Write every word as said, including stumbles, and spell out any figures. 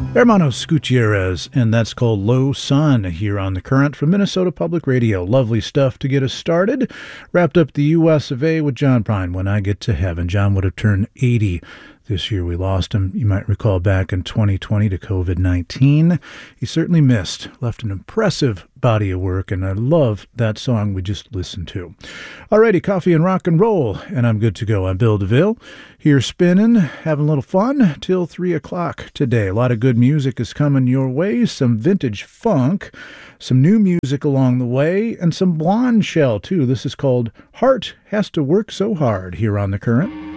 Hermanos Gutierrez, and that's called Low Sun here on The Current from Minnesota Public Radio. Lovely stuff to get us started. Wrapped up the U S of A with John Prine, When I Get to Heaven. John would have turned eighty this year. We lost him, you might recall, back in twenty twenty to covid nineteen. He certainly missed, left an impressive body of work, and I love that song we just listened to. Alrighty, coffee and rock and roll, and I'm good to go. I'm Bill DeVille, here spinning, having a little fun till three o'clock today. A lot of good music is coming your way, some vintage funk, some new music along the way, and some Blonde Shell, too. This is called Heart Has to Work So Hard here on The Current.